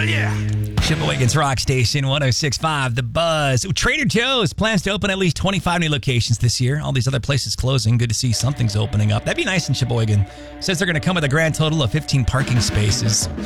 Sheboygan's Rock Station 106.5, The Buzz. Trader Joe's plans to open at least 25 new locations this year. All these other places closing. Good to see something's opening up. That'd be nice in Sheboygan. Says they're going to come with a grand total of 15 parking spaces.